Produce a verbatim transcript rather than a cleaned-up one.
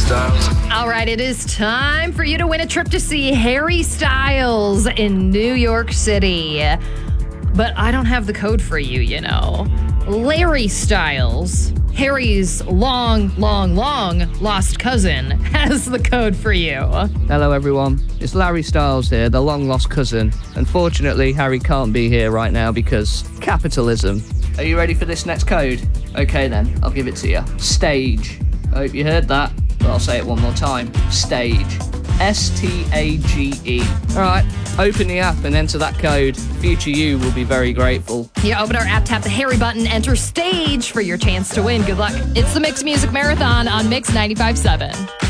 Styles. All right, it is time for you to win a trip to see Harry Styles in New York City. But I don't have the code for you, you know. Larry Styles, Harry's long, long, long lost cousin, has the code for you. Hello, everyone. It's Larry Styles here, the long-lost cousin. Unfortunately, Harry can't be here right now because capitalism. Are you ready for this next code? Okay, then. I'll give it to you. Stage. I hope you heard that, but I'll say it one more time. Stage. S T A G E. All right, open the app and enter that code. Future you will be very grateful. Yeah, open our app, tap the Harry button, enter stage for your chance to win. Good luck. It's the Mix Music Marathon on Mix ninety-five point seven.